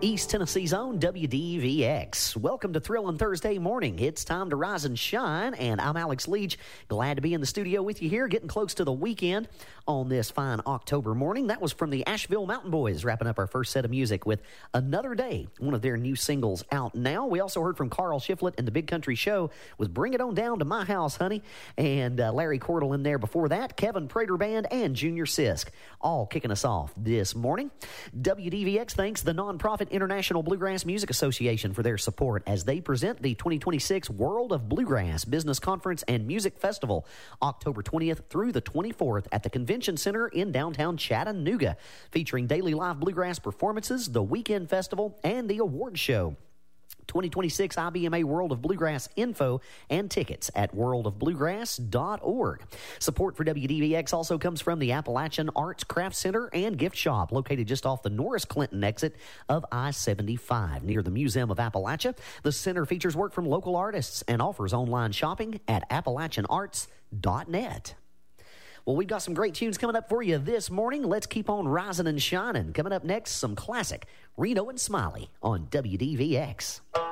East Tennessee's own WDVX. Welcome to Thrillin' Thursday morning. It's time to rise and shine, and I'm Alex Leach. Glad to be in the studio with you here, getting close to the weekend on this fine October morning. That was from the Asheville Mountain Boys, wrapping up our first set of music with Another Day, one of their new singles out now. We also heard from Carl Shiflett and the Big Country Show with Bring It On Down to My House, Honey, and Larry Cordell in there before that, Kevin Prater Band, and Junior Sisk, all kicking us off this morning. WDVX thanks the nonprofit International Bluegrass Music Association for their support as they present the 2026 World of Bluegrass Business Conference and Music Festival, October 20th through the 24th at the Convention Center in downtown Chattanooga, featuring daily live bluegrass performances, the weekend festival, and the award show. 2026 IBMA World of Bluegrass info and tickets at worldofbluegrass.org. Support for WDVX also comes from the Appalachian Arts Craft Center and Gift Shop, located just off the Norris Clinton exit of I-75 near the Museum of Appalachia. The center features work from local artists and offers online shopping at appalachianarts.net. Well, we've got some great tunes coming up for you this morning. Let's keep on rising and shining. Coming up next, some classic Reno and Smiley on WDVX.